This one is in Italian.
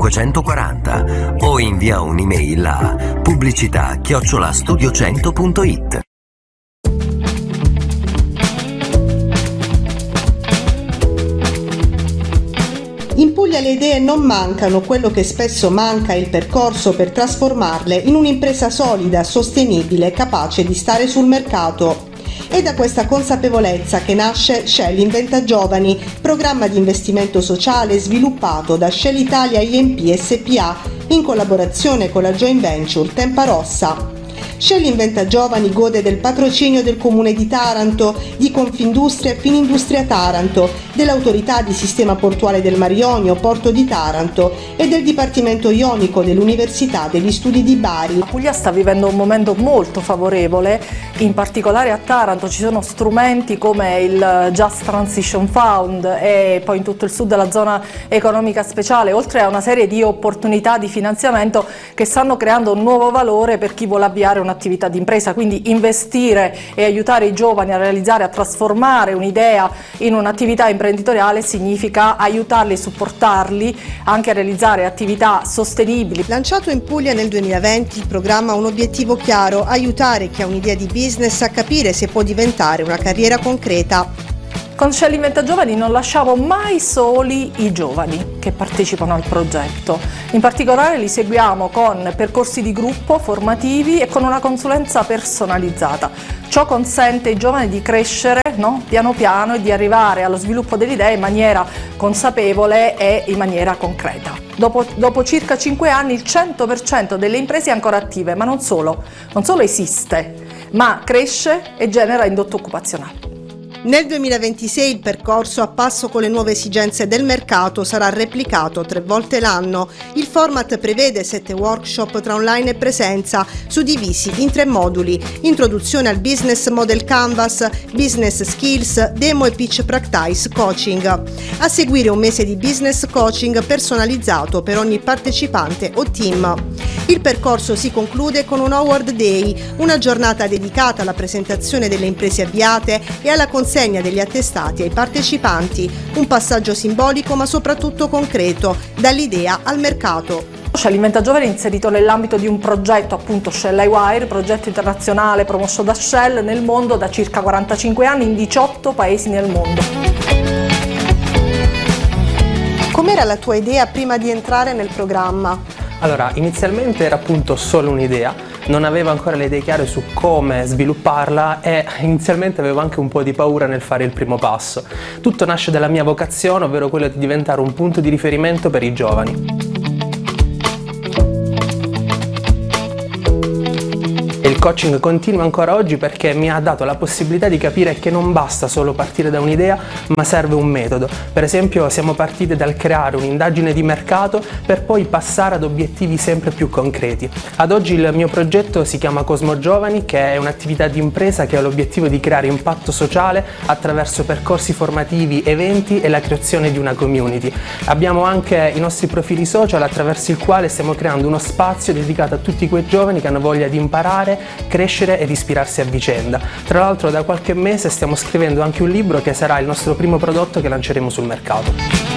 540 o invia un'email a pubblicità@studio100.it. In Puglia le idee non mancano, quello che spesso manca è il percorso per trasformarle in un'impresa solida, sostenibile, capace di stare sul mercato. È da questa consapevolezza che nasce Shell Inventa Giovani, programma di investimento sociale sviluppato da Shell Italia IMP SpA in collaborazione con la joint venture Tempa Rossa. Shell Inventa Giovani gode del patrocinio del Comune di Taranto, di Confindustria e Finindustria Taranto, dell'Autorità di Sistema Portuale del Mar Ionio, Porto di Taranto e del Dipartimento Ionico dell'Università degli Studi di Bari. La Puglia sta vivendo un momento molto favorevole, in particolare a Taranto ci sono strumenti come il Just Transition Fund e poi in tutto il sud della zona economica speciale, oltre a una serie di opportunità di finanziamento che stanno creando un nuovo valore per chi vuole avviare un'attività di impresa, quindi investire e aiutare i giovani a realizzare, a trasformare un'idea in un'attività imprenditoriale significa aiutarli, supportarli anche a realizzare attività sostenibili. Lanciato in Puglia nel 2020, il programma ha un obiettivo chiaro: aiutare chi ha un'idea di business a capire se può diventare una carriera concreta. Con Shell Inventa Giovani non lasciamo mai soli i giovani che partecipano al progetto. In particolare li seguiamo con percorsi di gruppo formativi e con una consulenza personalizzata. Ciò consente ai giovani di crescere piano piano e di arrivare allo sviluppo delle idee in maniera consapevole e in maniera concreta. Dopo circa 5 anni il 100% delle imprese è ancora attive, ma non solo esiste, ma cresce e genera indotto occupazionale. Nel 2026 il percorso, a passo con le nuove esigenze del mercato, sarà replicato 3 volte l'anno. Il format prevede 7 workshop tra online e presenza, suddivisi in 3 moduli: introduzione al business model canvas, business skills, demo e pitch practice coaching. A seguire un mese di business coaching personalizzato per ogni partecipante o team. Il percorso si conclude con un Award Day, una giornata dedicata alla presentazione delle imprese avviate e alla consegna degli attestati ai partecipanti, un passaggio simbolico ma soprattutto concreto, dall'idea al mercato. Shell Inventa Giovani è inserito nell'ambito di un progetto, appunto Shell iWire, progetto internazionale promosso da Shell nel mondo da circa 45 anni in 18 paesi nel mondo. Com'era la tua idea prima di entrare nel programma? Allora, inizialmente era appunto solo un'idea, non avevo ancora le idee chiare su come svilupparla e inizialmente avevo anche un po' di paura nel fare il primo passo. Tutto nasce dalla mia vocazione, ovvero quello di diventare un punto di riferimento per i giovani. Il coaching continua ancora oggi perché mi ha dato la possibilità di capire che non basta solo partire da un'idea, ma serve un metodo. Per esempio, siamo partiti dal creare un'indagine di mercato per poi passare ad obiettivi sempre più concreti. Ad oggi il mio progetto si chiama Cosmo Giovani, che è un'attività di impresa che ha l'obiettivo di creare impatto sociale attraverso percorsi formativi, eventi e la creazione di una community. Abbiamo anche i nostri profili social attraverso il quale stiamo creando uno spazio dedicato a tutti quei giovani che hanno voglia di imparare, crescere ed ispirarsi a vicenda. Tra l'altro da qualche mese stiamo scrivendo anche un libro che sarà il nostro primo prodotto che lanceremo sul mercato.